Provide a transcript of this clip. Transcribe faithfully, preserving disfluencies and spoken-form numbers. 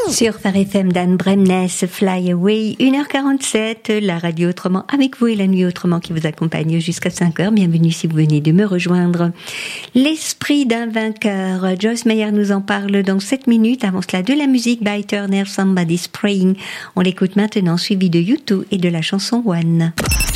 Sur Phare F M d'Anne Bremnes, Fly Away, une heure quarante-sept, la radio autrement avec vous et la nuit autrement qui vous accompagne jusqu'à cinq heures. Bienvenue si vous venez de me rejoindre. L'esprit d'un vainqueur, Joyce Meyer nous en parle dans sept minutes. Avant cela, de la musique by Turner, Somebody's Praying. On l'écoute maintenant, suivi de U deux et de la chanson One.